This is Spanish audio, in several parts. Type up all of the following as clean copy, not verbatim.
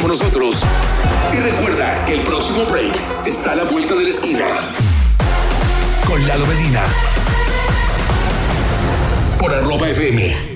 nosotros. Y recuerda que el próximo break está a la vuelta de la esquina. Con Lalo Medina. Por @FM.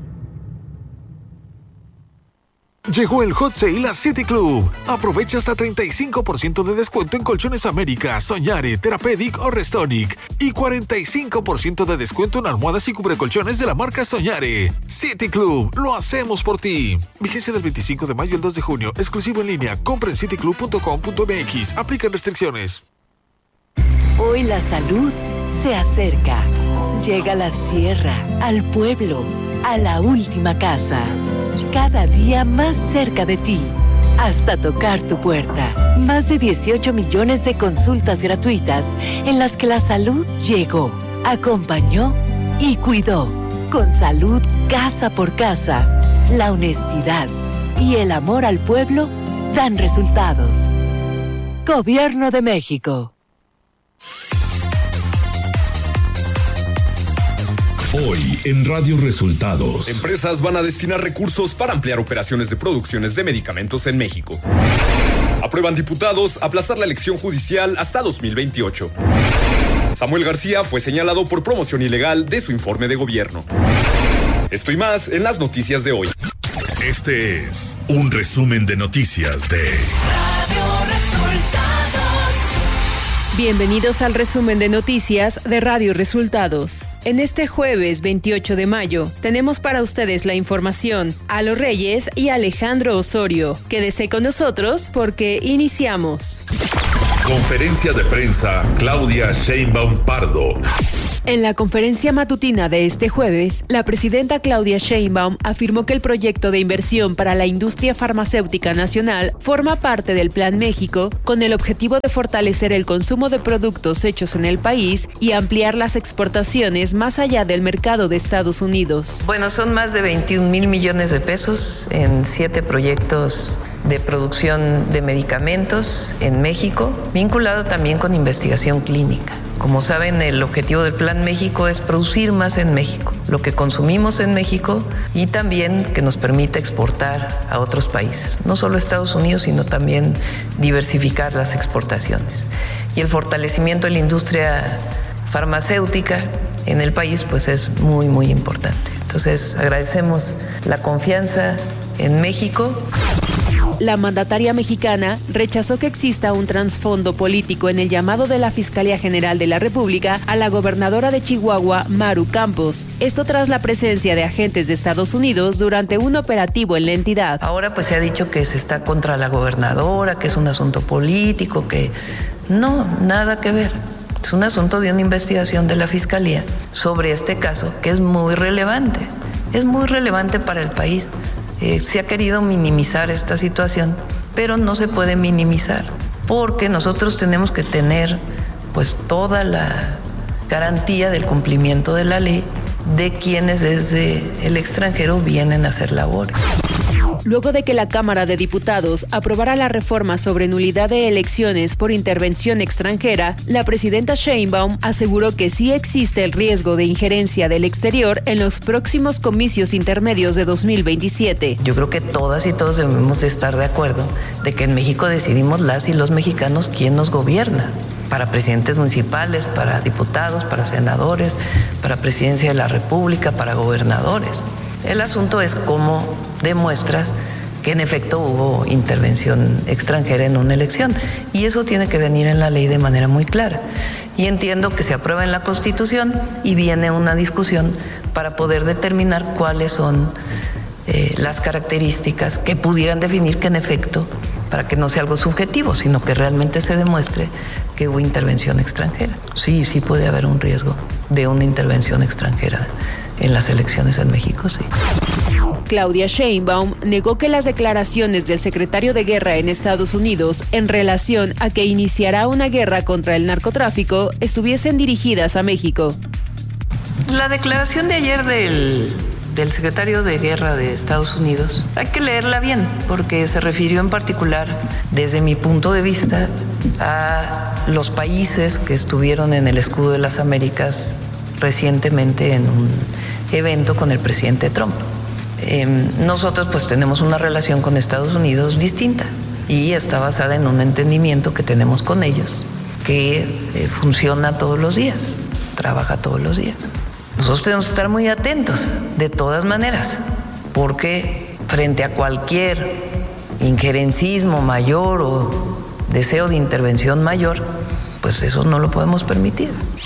Llegó el Hot Sale a City Club. Aprovecha hasta 35% de descuento en Colchones América, Soñare, Therapeutic o Restonic. Y 45% de descuento en almohadas y cubrecolchones de la marca Soñare. City Club, lo hacemos por ti. Vigencia del 25 de mayo al 2 de junio. Exclusivo en línea. Compra en cityclub.com.mx. Aplican restricciones. Hoy la salud se acerca. Llega a la sierra, al pueblo, a la última casa. Cada día más cerca de ti, hasta tocar tu puerta. Más de 18 millones de consultas gratuitas en las que la salud llegó, acompañó y cuidó. Con salud casa por casa, la honestidad y el amor al pueblo dan resultados. Gobierno de México. Hoy en Radio Resultados. Empresas van a destinar recursos para ampliar operaciones de producciones de medicamentos en México. Aprueban diputados aplazar la elección judicial hasta 2028. Samuel García fue señalado por promoción ilegal de su informe de gobierno. Esto y más en las noticias de hoy. Este es un resumen de noticias de Radio Resultados. Bienvenidos al resumen de noticias de Radio Resultados. En este jueves 28 de mayo tenemos para ustedes la información a Los Reyes y Alejandro Osorio. Quédese con nosotros porque iniciamos. Conferencia de prensa Claudia Sheinbaum Pardo. En la conferencia matutina de este jueves, la presidenta Claudia Sheinbaum afirmó que el proyecto de inversión para la industria farmacéutica nacional forma parte del Plan México con el objetivo de fortalecer el consumo de productos hechos en el país y ampliar las exportaciones más allá del mercado de Estados Unidos. Bueno, son más de 21,000 millones de pesos en 7 proyectos de producción de medicamentos en México, vinculado también con investigación clínica. Como saben, el objetivo del Plan México es producir más en México, lo que consumimos en México y también que nos permita exportar a otros países, no solo a Estados Unidos, sino también diversificar las exportaciones. Y el fortalecimiento de la industria farmacéutica en el país pues es muy, muy importante. Entonces, agradecemos la confianza en México. La mandataria mexicana rechazó que exista un trasfondo político en el llamado de la Fiscalía General de la República a la gobernadora de Chihuahua, Maru Campos. Esto tras la presencia de agentes de Estados Unidos durante un operativo en la entidad. Ahora pues se ha dicho que se está contra la gobernadora, que es un asunto político, que no, nada que ver. Es un asunto de una investigación de la Fiscalía sobre este caso que es muy relevante. Es muy relevante para el país. Se ha querido minimizar esta situación, pero no se puede minimizar, porque nosotros tenemos que tener pues toda la garantía del cumplimiento de la ley de quienes desde el extranjero vienen a hacer labores. Luego de que la Cámara de Diputados aprobara la reforma sobre nulidad de elecciones por intervención extranjera, la presidenta Sheinbaum aseguró que sí existe el riesgo de injerencia del exterior en los próximos comicios intermedios de 2027. Yo creo que todas y todos debemos de estar de acuerdo de que en México decidimos las y los mexicanos quién nos gobierna. Para presidentes municipales, para diputados, para senadores, para presidencia de la República, para gobernadores. El asunto es cómo demuestras que en efecto hubo intervención extranjera en una elección. Y eso tiene que venir en la ley de manera muy clara. Y entiendo que se aprueba en la Constitución y viene una discusión para poder determinar cuáles son las características que pudieran definir que en efecto, para que no sea algo subjetivo, sino que realmente se demuestre que hubo intervención extranjera. Sí puede haber un riesgo de una intervención extranjera en las elecciones en México, sí. Claudia Sheinbaum negó que las declaraciones del secretario de Guerra en Estados Unidos en relación a que iniciará una guerra contra el narcotráfico estuviesen dirigidas a México. La declaración de ayer del secretario de Guerra de Estados Unidos, hay que leerla bien, porque se refirió en particular, desde mi punto de vista, a los países que estuvieron en el Escudo de las Américas recientemente en un evento con el presidente Trump. Nosotros pues tenemos una relación con Estados Unidos distinta y está basada en un entendimiento que tenemos con ellos, que funciona todos los días, trabaja todos los días. Nosotros tenemos que estar muy atentos, de todas maneras, porque frente a cualquier injerencismo mayor o deseo de intervención mayor, pues eso no lo podemos permitir.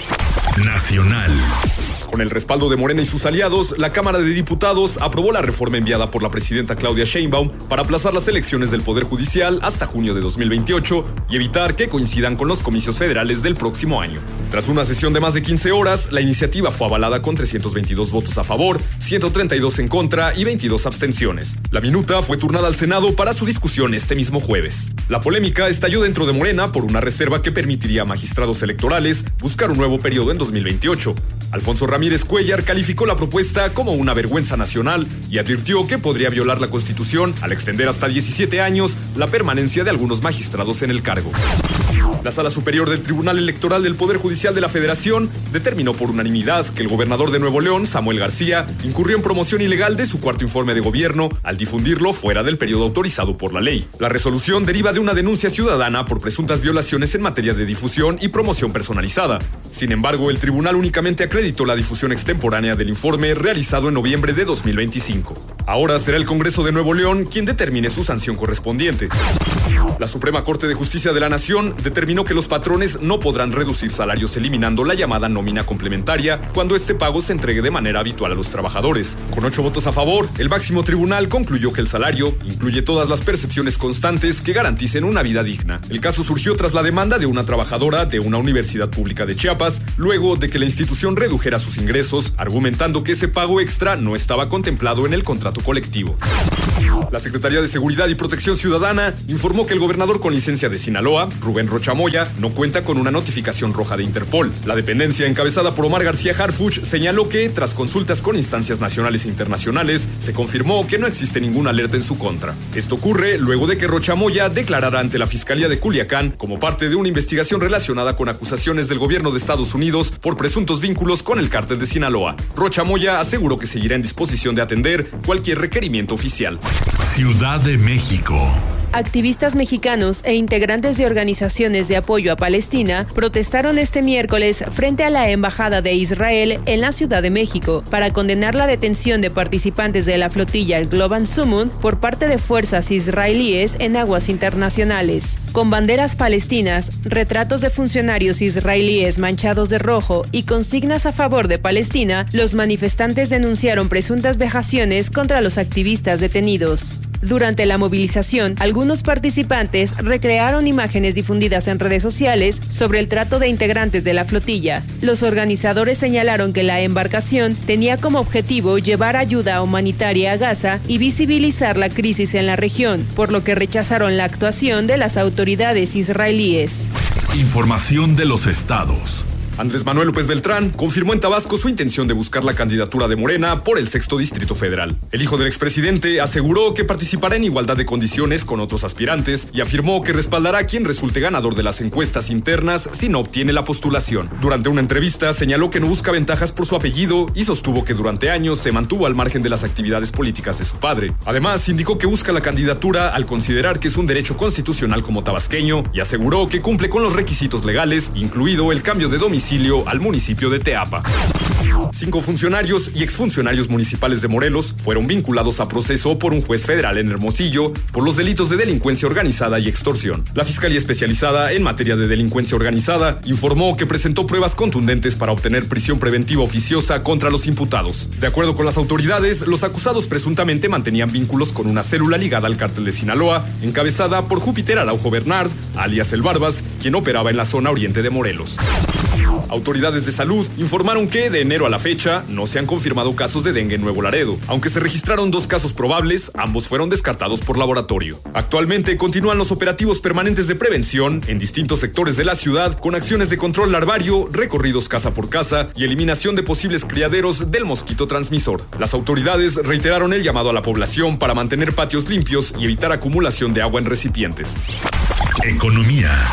Nacional. Con el respaldo de Morena y sus aliados, la Cámara de Diputados aprobó la reforma enviada por la presidenta Claudia Sheinbaum para aplazar las elecciones del Poder Judicial hasta junio de 2028 y evitar que coincidan con los comicios federales del próximo año. Tras una sesión de más de 15 horas, la iniciativa fue avalada con 322 votos a favor, 132 en contra y 22 abstenciones. La minuta fue turnada al Senado para su discusión este mismo jueves. La polémica estalló dentro de Morena por una reserva que permitiría a magistrados electorales buscar un nuevo periodo en 2028. Alfonso Ramírez Cuellar calificó la propuesta como una vergüenza nacional y advirtió que podría violar la Constitución al extender hasta 17 años la permanencia de algunos magistrados en el cargo. La Sala Superior del Tribunal Electoral del Poder Judicial de la Federación determinó por unanimidad que el gobernador de Nuevo León, Samuel García, incurrió en promoción ilegal de su cuarto informe de gobierno al difundirlo fuera del periodo autorizado por la ley. La resolución deriva de una denuncia ciudadana por presuntas violaciones en materia de difusión y promoción personalizada. Sin embargo, el tribunal únicamente acreditó la difusión extemporánea del informe realizado en noviembre de 2025. Ahora será el Congreso de Nuevo León quien determine su sanción correspondiente. La Suprema Corte de Justicia de la Nación determinó que los patrones no podrán reducir salarios eliminando la llamada nómina complementaria cuando este pago se entregue de manera habitual a los trabajadores. Con 8 votos a favor, el máximo tribunal concluyó que el salario incluye todas las percepciones constantes que garanticen una vida digna. El caso surgió tras la demanda de una trabajadora de una universidad pública de Chiapas, luego de que la institución redujera sus ingresos, argumentando que ese pago extra no estaba contemplado en el contrato colectivo. La Secretaría de Seguridad y Protección Ciudadana informó que el gobernador con licencia de Sinaloa, Rubén Rocha Moya, no cuenta con una notificación roja de Interpol. La dependencia encabezada por Omar García Harfuch señaló que, tras consultas con instancias nacionales e internacionales, se confirmó que no existe ninguna alerta en su contra. Esto ocurre luego de que Rocha Moya declarara ante la Fiscalía de Culiacán como parte de una investigación relacionada con acusaciones del gobierno de Estados Unidos por presuntos vínculos con el cártel de Sinaloa. Rocha Moya aseguró que seguirá en disposición de atender cualquier requerimiento oficial. Ciudad de México. Activistas mexicanos e integrantes de organizaciones de apoyo a Palestina protestaron este miércoles frente a la Embajada de Israel en la Ciudad de México para condenar la detención de participantes de la flotilla el Global Summon por parte de fuerzas israelíes en aguas internacionales. Con banderas palestinas, retratos de funcionarios israelíes manchados de rojo y consignas a favor de Palestina, los manifestantes denunciaron presuntas vejaciones contra los activistas detenidos. Durante la movilización, algunos participantes recrearon imágenes difundidas en redes sociales sobre el trato de integrantes de la flotilla. Los organizadores señalaron que la embarcación tenía como objetivo llevar ayuda humanitaria a Gaza y visibilizar la crisis en la región, por lo que rechazaron la actuación de las autoridades israelíes. Información de los estados. Andrés Manuel López Beltrán confirmó en Tabasco su intención de buscar la candidatura de Morena por el 6º Distrito Federal. El hijo del expresidente aseguró que participará en igualdad de condiciones con otros aspirantes y afirmó que respaldará a quien resulte ganador de las encuestas internas si no obtiene la postulación. Durante una entrevista señaló que no busca ventajas por su apellido y sostuvo que durante años se mantuvo al margen de las actividades políticas de su padre. Además, indicó que busca la candidatura al considerar que es un derecho constitucional como tabasqueño y aseguró que cumple con los requisitos legales, incluido el cambio de domicilio al municipio de Teapa. 5 funcionarios y exfuncionarios municipales de Morelos fueron vinculados a proceso por un juez federal en Hermosillo por los delitos de delincuencia organizada y extorsión. La Fiscalía Especializada en materia de delincuencia organizada informó que presentó pruebas contundentes para obtener prisión preventiva oficiosa contra los imputados. De acuerdo con las autoridades, los acusados presuntamente mantenían vínculos con una célula ligada al cártel de Sinaloa, encabezada por Júpiter Araujo Bernard, alias El Barbas, quien operaba en la zona oriente de Morelos. Autoridades de salud informaron que de enero a la fecha no se han confirmado casos de dengue en Nuevo Laredo. Aunque se registraron 2 casos probables, ambos fueron descartados por laboratorio. Actualmente continúan los operativos permanentes de prevención en distintos sectores de la ciudad con acciones de control larvario, recorridos casa por casa y eliminación de posibles criaderos del mosquito transmisor. Las autoridades reiteraron el llamado a la población para mantener patios limpios y evitar acumulación de agua en recipientes. Economía.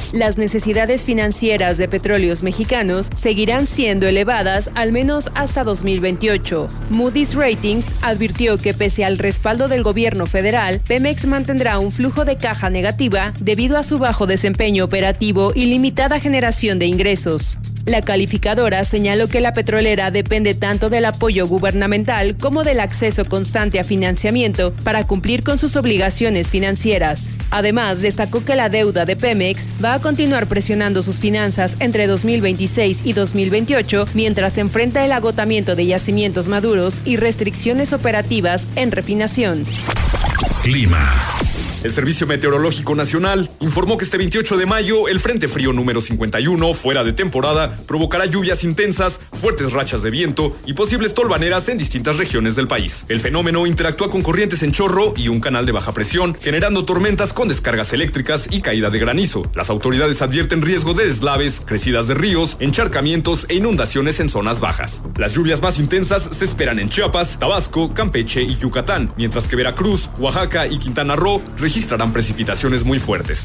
Las necesidades financieras de Petróleos Mexicanos seguirán siendo elevadas al menos hasta 2028. Moody's Ratings advirtió que pese al respaldo del gobierno federal, Pemex mantendrá un flujo de caja negativa debido a su bajo desempeño operativo y limitada generación de ingresos. La calificadora señaló que la petrolera depende tanto del apoyo gubernamental como del acceso constante a financiamiento para cumplir con sus obligaciones financieras. Además, destacó que la deuda de Pemex va a continuar presionando sus finanzas entre 2026 y 2028 mientras enfrenta el agotamiento de yacimientos maduros y restricciones operativas en refinación. Clima. El Servicio Meteorológico Nacional informó que este 28 de mayo el Frente Frío número 51, fuera de temporada, provocará lluvias intensas, fuertes rachas de viento y posibles tolvaneras en distintas regiones del país. El fenómeno interactúa con corrientes en chorro y un canal de baja presión, generando tormentas con descargas eléctricas y caída de granizo. Las autoridades advierten riesgo de deslaves, crecidas de ríos, encharcamientos e inundaciones en zonas bajas. Las lluvias más intensas se esperan en Chiapas, Tabasco, Campeche y Yucatán, mientras que Veracruz, Oaxaca y Quintana Roo registrarán precipitaciones muy fuertes.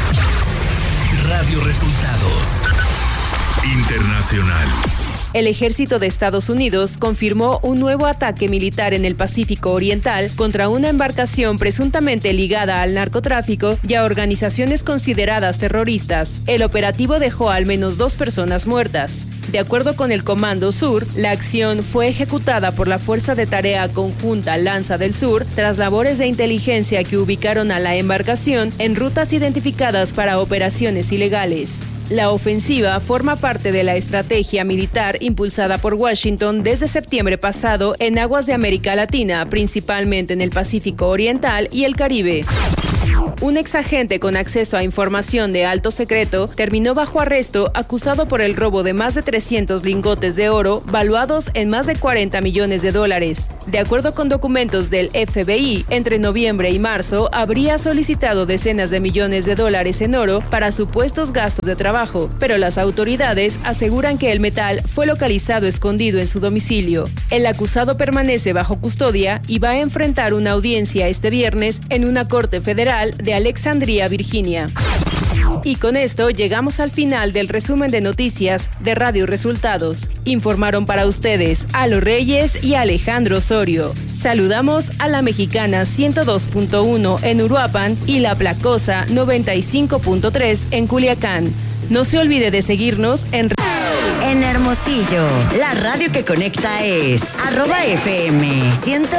Radio Resultados Internacional. El ejército de Estados Unidos confirmó un nuevo ataque militar en el Pacífico Oriental contra una embarcación presuntamente ligada al narcotráfico y a organizaciones consideradas terroristas. El operativo dejó al menos 2 personas muertas. De acuerdo con el Comando Sur, la acción fue ejecutada por la Fuerza de Tarea Conjunta Lanza del Sur tras labores de inteligencia que ubicaron a la embarcación en rutas identificadas para operaciones ilegales. La ofensiva forma parte de la estrategia militar impulsada por Washington desde septiembre pasado en aguas de América Latina, principalmente en el Pacífico Oriental y el Caribe. Un exagente con acceso a información de alto secreto terminó bajo arresto acusado por el robo de más de 300 lingotes de oro valuados en más de $40 millones. De acuerdo con documentos del FBI, entre noviembre y marzo habría solicitado decenas de millones de dólares en oro para supuestos gastos de trabajo, pero las autoridades aseguran que el metal fue localizado escondido en su domicilio. El acusado permanece bajo custodia y va a enfrentar una audiencia este viernes en una corte federal de Alexandria, Virginia. Y con esto llegamos al final del resumen de noticias de Radio Resultados. Informaron para ustedes Alo Reyes y Alejandro Osorio. Saludamos a la Mexicana 102.1 en Uruapan y la Placosa 95.3 en Culiacán. No se olvide de seguirnos en Hermosillo, la radio que conecta es @FM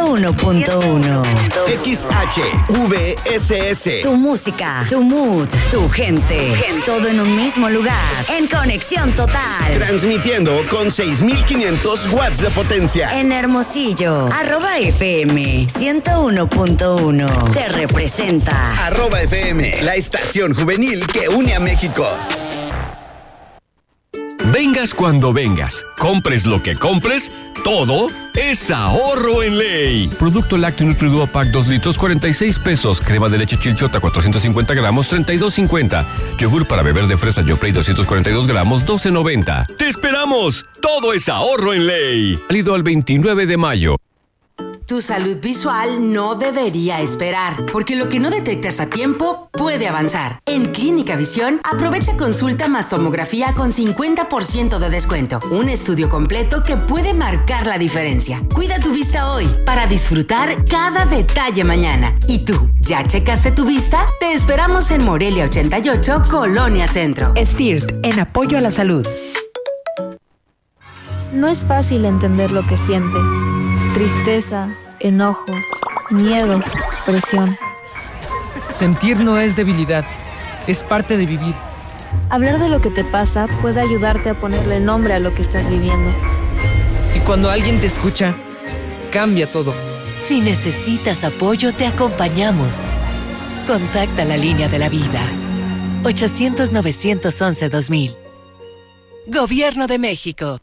101.1 XHVSS. Tu música, tu mood, tu gente, todo en un mismo lugar, en conexión total. Transmitiendo con 6,500 watts de potencia. En Hermosillo, @FM 101.1 te representa. @FM, la estación juvenil que une a México. Vengas cuando vengas, compres lo que compres, todo es ahorro en ley. Producto lácteo Nutriduo Pack 2 litros, 46 pesos. Crema de leche Chilchota, 450 gramos, 32.50. Yogur para beber de fresa Yoplait, 242 gramos, 12.90. ¡Te esperamos! Todo es ahorro en ley. Válido al 29 de mayo. Tu salud visual no debería esperar, porque lo que no detectas a tiempo puede avanzar. En Clínica Visión, aprovecha consulta más tomografía con 50% de descuento. Un estudio completo que puede marcar la diferencia. Cuida tu vista hoy para disfrutar cada detalle mañana. ¿Y tú, ya checaste tu vista? Te esperamos en Morelia 88, Colonia Centro. STIRT, en apoyo a la salud. No es fácil entender lo que sientes. Tristeza, enojo, miedo, presión. Sentir no es debilidad, es parte de vivir. Hablar de lo que te pasa puede ayudarte a ponerle nombre a lo que estás viviendo. Y cuando alguien te escucha, cambia todo. Si necesitas apoyo, te acompañamos. Contacta la línea de la vida. 800-911-2000. Gobierno de México.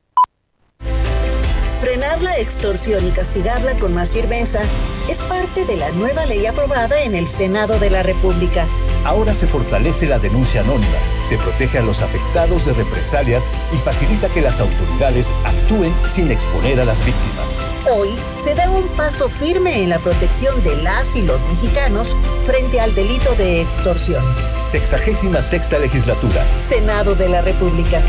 Frenar la extorsión y castigarla con más firmeza es parte de la nueva ley aprobada en el Senado de la República. Ahora se fortalece la denuncia anónima, se protege a los afectados de represalias y facilita que las autoridades actúen sin exponer a las víctimas. Hoy se da un paso firme en la protección de las y los mexicanos frente al delito de extorsión. 66ª Legislatura. Senado de la República.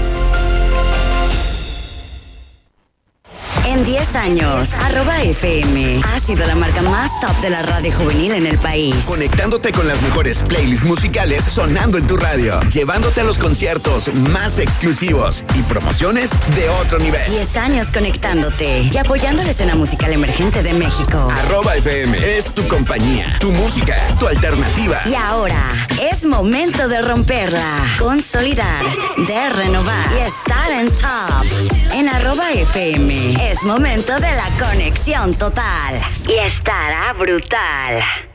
En 10 años, @FM ha sido la marca más top de la radio juvenil en el país. Conectándote con las mejores playlists musicales sonando en tu radio. Llevándote a los conciertos más exclusivos y promociones de otro nivel. 10 años conectándote y apoyando la escena musical emergente de México. @FM es tu compañía, tu música, tu alternativa. Y ahora es momento de romperla, consolidar, de renovar y estar en top. En @FM es momento de la conexión total y estará brutal.